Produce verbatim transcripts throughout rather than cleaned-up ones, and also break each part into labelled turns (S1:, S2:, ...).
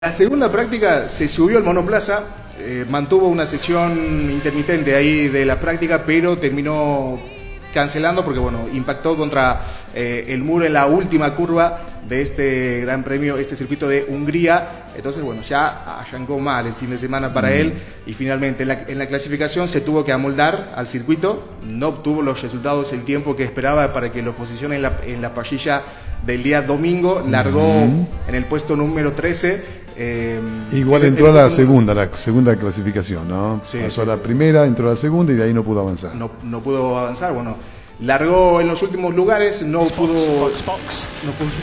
S1: La segunda práctica se subió al monoplaza, eh, mantuvo una sesión intermitente ahí de la práctica, pero terminó cancelando porque bueno, impactó contra eh, el muro en la última curva de este Gran Premio, este circuito de Hungría. Entonces bueno, ya arrancó mal el fin de semana para mm. él y finalmente en la, en la clasificación se tuvo que amoldar al circuito, no obtuvo los resultados, el tiempo que esperaba para que lo posicione en la, en la parrilla del día domingo, largó mm. en el puesto número trece. Eh,
S2: Igual entró a la segunda, la segunda clasificación, ¿no?
S1: Sí,
S2: Pasó
S1: sí,
S2: a la
S1: sí.
S2: primera, entró a la segunda y de ahí no pudo avanzar.
S1: No, no pudo avanzar, bueno, largó en los últimos lugares, no
S3: Spox,
S1: pudo...
S3: Spox, Spox.
S1: No pudo...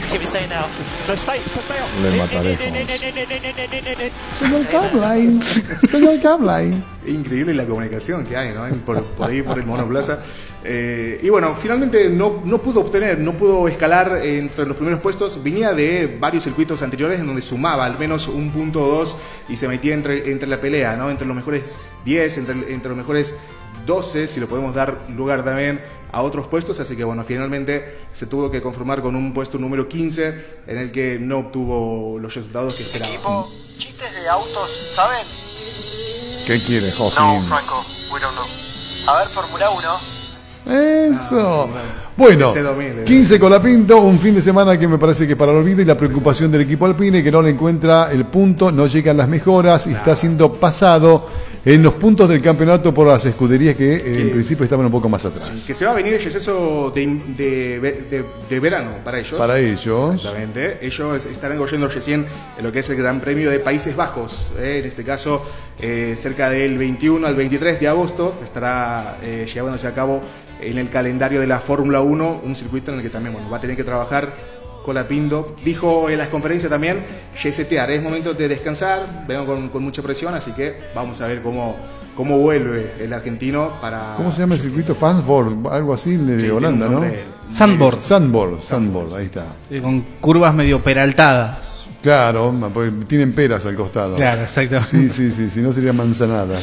S2: Le mataré, Señor Cabline, señor Cabline.
S1: Increíble la comunicación que hay, ¿no? Por, por ahí, por el monoplaza. Eh, y bueno, finalmente no, no pudo obtener, no pudo escalar entre los primeros puestos. Venía de varios circuitos anteriores en donde sumaba al menos un punto o dos y se metía entre, entre la pelea, ¿no? Entre los mejores diez, entre, entre los mejores doce, si lo podemos dar lugar también a otros puestos, así que bueno, finalmente se tuvo que conformar con un puesto número quince en el que no obtuvo los resultados que esperaba.
S4: Equipo, chistes de autos, ¿saben?
S2: ¿Qué quiere, José?
S4: No, Franco, we don't know. A ver, Fórmula uno.
S2: Eso.
S1: No,
S2: bueno,
S1: ese domingo,
S2: quince Colapinto, un fin de semana que me parece que para el olvido y la preocupación del equipo alpine que no le encuentra el punto, no llegan las mejoras y está siendo pasado en los puntos del campeonato por las escuderías que eh, en principio estaban un poco más atrás.
S1: Que se va a venir el receso de, de, de, de verano para ellos.
S2: Para ellos.
S1: Exactamente. Ellos estarán corriendo recién en lo que es el Gran Premio de Países Bajos. Eh, en este caso, eh, cerca del veintiuno al veintitrés de agosto estará eh, llevándose a cabo en el calendario de la Fórmula uno, un circuito en el que también bueno, va a tener que trabajar Colapinto. Dijo en las conferencias también, resetear, es momento de descansar, vengo con, con mucha presión, así que vamos a ver cómo, cómo vuelve el argentino para...
S2: ¿Cómo se llama el circuito? Fansborg, algo así de
S1: Sí,
S2: Holanda, ¿no?
S5: Sandborg.
S2: Sandborg, Sandborg, ahí está.
S5: Sí, con curvas medio peraltadas.
S2: Claro, porque tienen peras al costado.
S5: Claro, exacto.
S2: Sí, sí, sí, si no sería manzanada.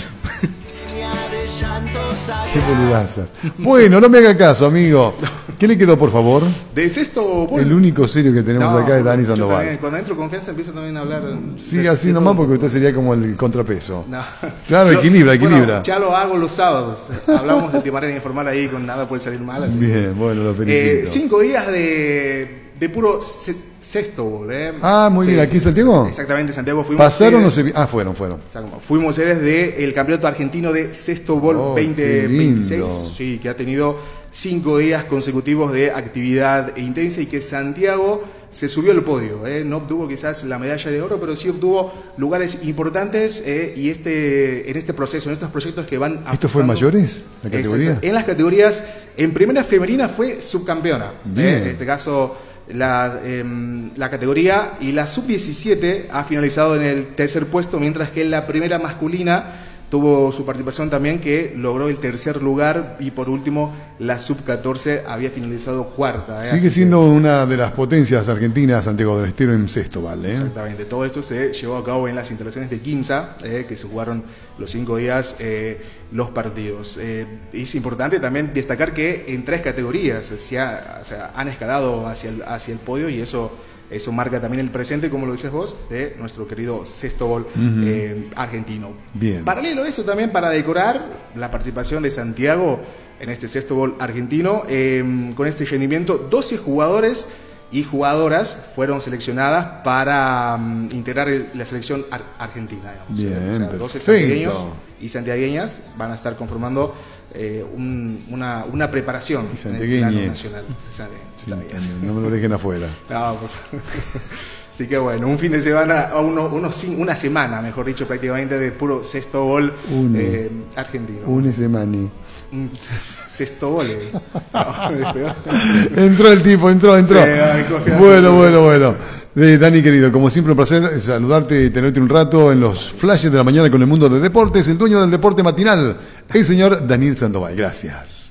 S2: Qué boludazas. Bueno, no me haga caso, amigo. ¿Qué le quedó, por favor?
S1: De sexto... Bueno,
S2: el único serio que tenemos
S1: no,
S2: acá es Dani
S1: yo
S2: Sandoval.
S1: también, cuando entro confianza empiezo también a hablar...
S2: Sí,
S1: de,
S2: así
S1: de
S2: nomás
S1: todo.
S2: porque usted sería como el contrapeso.
S1: No.
S2: Claro,
S1: Yo-
S2: equilibra, equilibra.
S1: Bueno, ya lo hago los sábados. Hablamos de manera informal ahí, con nada puede salir mal. Así.
S2: Bien, bueno, lo
S1: Eh,
S2: felicito.
S1: cinco días de, de puro se- sexto bol, ¿eh?
S2: Ah, muy bien, ¿aquí en Santiago?
S1: Exactamente, Santiago. Fuimos
S2: ¿Pasaron o
S1: sedes-
S2: se... Ah, fueron, fueron.
S1: Exacto, Fuimos sedes del Campeonato Argentino de Sexto Bol
S2: Oh,
S1: veinte
S2: qué
S1: veintiséis.
S2: lindo.
S1: Sí, que ha tenido cinco días consecutivos de actividad intensa y que Santiago se subió al podio. ¿eh? No obtuvo quizás la medalla de oro, pero sí obtuvo lugares importantes eh, y este en este proceso, en estos proyectos que van...
S2: ¿Esto fue
S1: apostando-
S2: mayores, la categoría?
S1: Exacto. En las categorías, en primera femenina fue subcampeona.
S2: Bien.
S1: ¿eh? En este caso, la, eh, la categoría y la sub diecisiete ha finalizado en el tercer puesto, mientras que en la primera masculina tuvo su participación también, que logró el tercer lugar, y por último la sub catorce había finalizado cuarta. ¿eh?
S2: Sigue
S1: Así
S2: siendo una de las potencias argentinas Santiago del Estero en sexto,
S1: que,
S2: ¿vale?
S1: exactamente, todo esto se llevó a cabo en las instalaciones de Quimsa, eh, que se jugaron los cinco días eh, los partidos. Eh, es importante también destacar que en tres categorías se ha- o sea, han escalado hacia el, hacia el podio, y eso... Eso marca también el presente, como lo decías vos, de nuestro querido sexto gol
S2: Ujú.
S1: eh, argentino.
S2: Bien.
S1: Paralelo a eso también, para decorar la participación de Santiago en este sexto gol argentino, eh, con este rendimiento, doce jugadores y jugadoras fueron seleccionadas para um, integrar el- la selección ar- argentina. Digamos.
S2: Bien,
S1: O sea, doce
S2: perfecto.
S1: santiagueños y santiagueñas van a estar conformando eh, un- una, una preparación
S2: Y
S1: en el plano
S2: santiagueñes.
S1: nacional. Santiagueños,
S2: Sí,
S1: está bien.
S2: también, no me lo dejen afuera.
S1: No, por favor. Así que bueno, un fin de semana, o uno, uno, cin- una semana, mejor dicho, prácticamente de puro sexto gol
S2: Une.
S1: eh, argentino.
S2: Un semani.
S1: Un sexto gol. eh. No,
S2: Entró el tipo, entró, entró.
S1: Sí, hay confianza.
S2: Bueno, bueno, bueno. Eh, Dani, querido, como siempre, un placer saludarte y tenerte un rato en los flashes de la mañana con el mundo de deportes. El dueño del deporte matinal, el señor Daniel Sandoval. Gracias.